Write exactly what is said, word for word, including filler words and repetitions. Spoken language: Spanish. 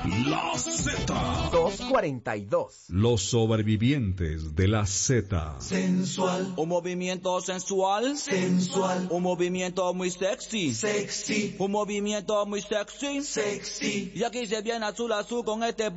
La Z. doscientos cuarenta y dos. Los sobrevivientes de la Z. Sensual. Un movimiento sensual. Sensual. Un movimiento muy sexy. Sexy. Un movimiento muy sexy. Sexy. Y aquí se viene azul azul con este